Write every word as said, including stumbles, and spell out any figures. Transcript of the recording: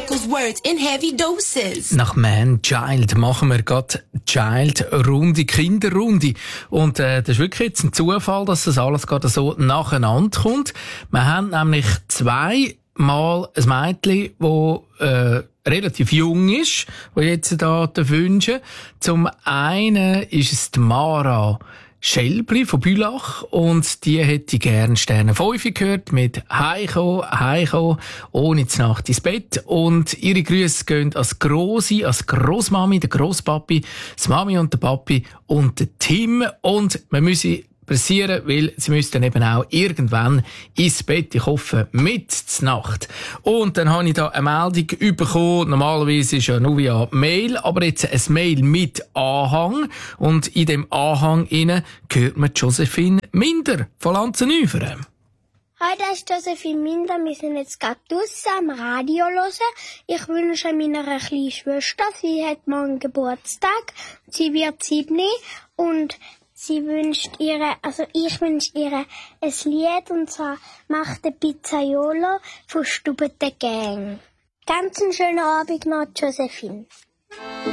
Michael's words in heavy doses. Nach Man Child machen wir gerade Child-Runde, Kinderrunde. Und äh, das ist wirklich jetzt ein Zufall, dass das alles gerade so nacheinander kommt. Wir haben nämlich zweimal ein Mädchen, das äh, relativ jung ist, das jetzt da wünschen. Zum einen ist es die Mara Schelbli von Bülach und die hätte ich gerne Sterne fünf gehört mit Heiko, Heiko, ohne die Nacht ins Bett. Und ihre Grüße gehen als Grossi, als Grossmami, der Grosspapi, das Mami und der Papi und der Tim. Und wir müssen pressieren, weil sie müssten eben auch irgendwann ins Bett. Ich hoffe, mit zur Nacht. Und dann habe ich da eine Meldung bekommen. Normalerweise ist ja nur via Mail, aber jetzt ein Mail mit Anhang. Und in dem Anhang innen hört man Josephine Minder von Lanzenüferen. Hi, das ist Josephine Minder. Wir sind jetzt gerade draussen am Radio hören. Ich wünsche meiner kleinen Schwester, sie hat morgen Geburtstag. Sie wird sieben und sie wünscht ihre, also ich wünsche ihr ein Lied, und zwar «Macht der Pizzaiolo» von Stubete Gang. Ganz einen schönen Abend noch, Josephine.